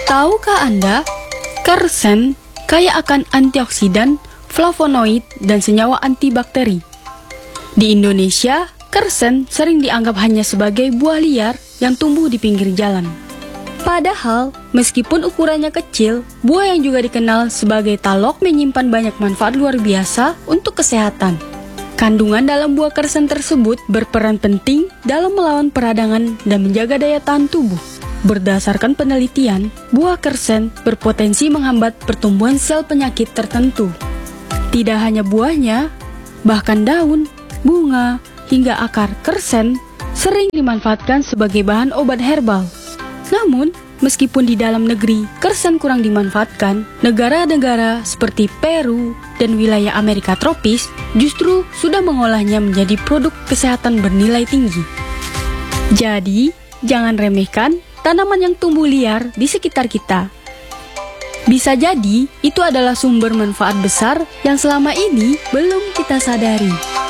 Tahukah Anda, kersen kaya akan antioksidan, flavonoid, dan senyawa antibakteri. Di Indonesia, kersen sering dianggap hanya sebagai buah liar yang tumbuh di pinggir jalan. Padahal, meskipun ukurannya kecil, buah yang juga dikenal sebagai talok menyimpan banyak manfaat luar biasa untuk kesehatan. Kandungan dalam buah kersen tersebut berperan penting dalam melawan peradangan dan menjaga daya tahan tubuh. Berdasarkan penelitian, buah kersen berpotensi menghambat pertumbuhan sel penyakit tertentu. Tidak hanya buahnya, bahkan daun, bunga, hingga akar kersen sering dimanfaatkan sebagai bahan obat herbal. Namun, meskipun di dalam negeri kersen kurang dimanfaatkan, negara-negara seperti Peru dan wilayah Amerika tropis justru sudah mengolahnya menjadi produk kesehatan bernilai tinggi. Jadi, jangan remehkan tanaman yang tumbuh liar di sekitar kita. Bisa jadi, itu adalah sumber manfaat besar yang selama ini belum kita sadari.